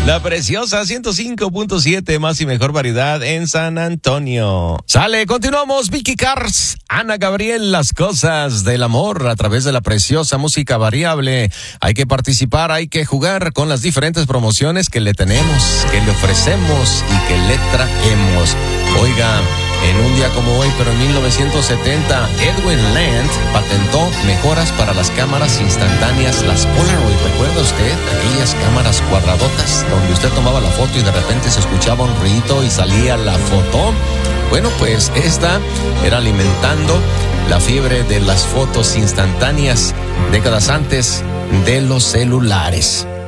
La Preciosa 105.7, más y mejor variedad en San Antonio. Sale, continuamos. Vicky Cars, Ana Gabriel, Las Cosas del Amor a través de La Preciosa, música variable. Hay que participar, hay que jugar con las diferentes promociones que le tenemos, que le ofrecemos y que le traemos. Oiga, en un día como hoy, pero en 1970, Edwin Land patentó mejoras para las cámaras instantáneas, las Polaroid. ¿Recuerda usted aquellas cámaras cuadradotas donde usted tomaba la foto y de repente se escuchaba un ruido y salía la foto? Bueno, pues esta era alimentando la fiebre de las fotos instantáneas décadas antes de los celulares.